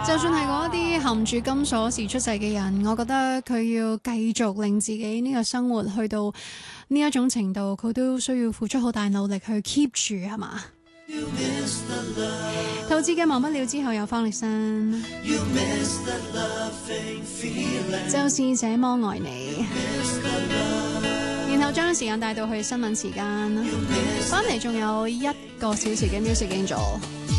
就算係嗰啲含住金鎖匙出世嘅人，我覺得佢要繼續令自己呢個生活去到呢一種程度，佢都需要付出好大努力去 keep 住，係嘛？陶喆嘅忘不了之後有方力申，就是這麼愛你。然後將時間帶到去新聞時間，翻嚟仲有1個小時嘅 music 經咗。